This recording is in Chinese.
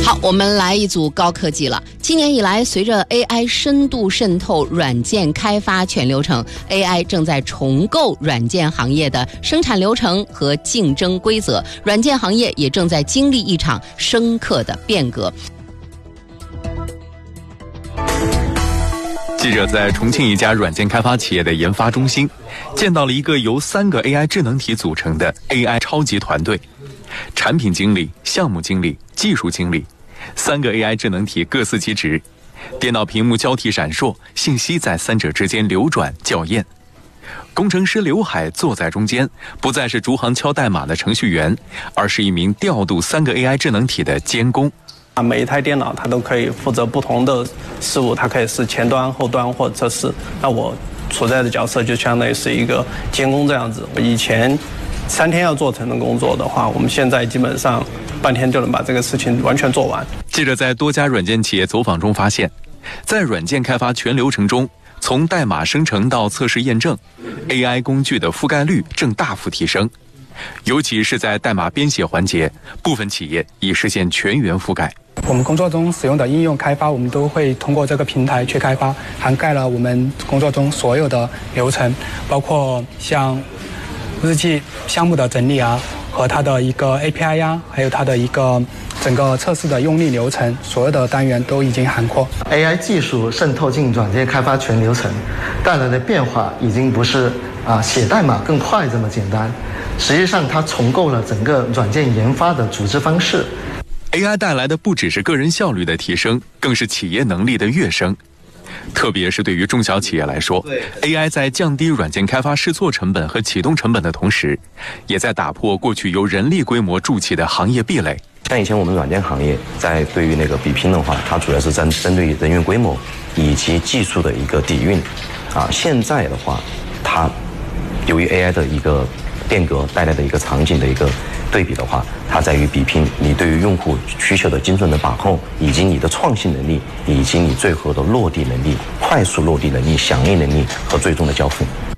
好，我们来一组高科技了。今年以来，随着 AI 深度渗透软件开发全流程 ，AI 正在重构软件行业的生产流程和竞争规则，软件行业也正在经历一场深刻的变革。 记者在重庆一家软件开发企业的研发中心，见到了一个由3个 AI 智能体组成的 AI 超级团队，产品经理、项目经理、技术经理，3个 AI 智能体各司其职，电脑屏幕交替闪烁，信息在3者之间流转校验。工程师刘海坐在中间，不再是逐行敲代码的程序员，而是一名调度3个 AI 智能体的监工。 每一台电脑它都可以负责不同的事务，它可以是前端、后端或测试。那我处在的角色就相当于是一个监工这样子。以前3天要做成的工作的话，我们现在基本上半天就能把这个事情完全做完。 记者在多家软件企业走访中发现，在软件开发全流程中，从代码生成到测试验证 ，AI 工具的覆盖率正大幅提升。尤其是在代码编写环节，部分企业已实现全员覆盖。 我们工作中使用的应用开发，我们都会通过这个平台去开发，涵盖了我们工作中所有的流程，包括像日记项目的整理啊，和它的一个 API 呀，还有它的一个整个测试的用例流程，所有的单元都已经涵括。 AI 技术渗透进软件开发全流程，带来的变化已经不是写代码更快这么简单，实际上它重构了整个软件研发的组织方式。 AI 带来的不只是个人效率的提升，更是企业能力的跃升。特别是对于中小企业来说 ，AI 在降低软件开发试错成本和启动成本的同时，也在打破过去由人力规模筑起的行业壁垒。 像以前我们软件行业在对于那个比拼的话，它主要是针对人员规模以及技术的一个底蕴。现在的话，它由于 AI 的一个变革带来的一个场景的一个对比的话，它在于比拼你对于用户需求的精准的把控，以及你的创新能力，以及你最后的落地能力、快速落地能力、响应能力和最终的交付。